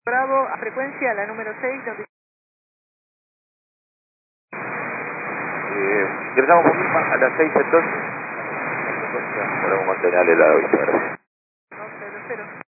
Bravo, a frecuencia, la número 6, donde... Ingresamos por Lima a las 6 entonces. Podemos mantener el helado, gracias. 200.